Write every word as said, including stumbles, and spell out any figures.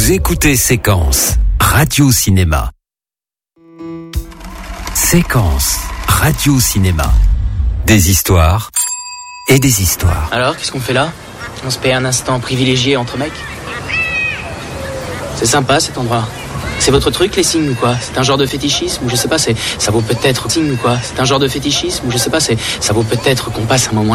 Vous écoutez Séquence, Radio-Cinéma. Séquence, Radio-Cinéma. Des histoires et des histoires. Alors, qu'est-ce qu'on fait là? On se paye un instant privilégié entre mecs? C'est sympa cet endroit. C'est votre truc, les signes ou quoi? C'est un genre de fétichisme ou je sais pas, c'est ça vaut peut-être signe ou quoi? C'est un genre de fétichisme ou je sais pas, c'est ça vaut peut-être qu'on passe un moment